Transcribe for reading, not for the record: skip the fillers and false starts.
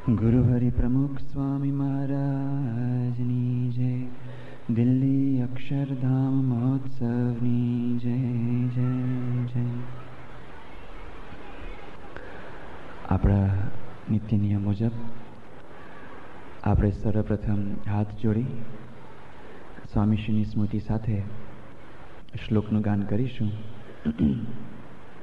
ગુરુ હરિ પ્રમુખ સ્વામી મહારાજની જય. દિલ્હી અક્ષરધામ મહોત્સવની જય જય જય. આપણા નિત્ય નિયમ મુજબ આપણે સર્વપ્રથમ હાથ જોડી સ્વામીશ્રીની સ્મૃતિ સાથે શ્લોકનું ગાન કરીશું.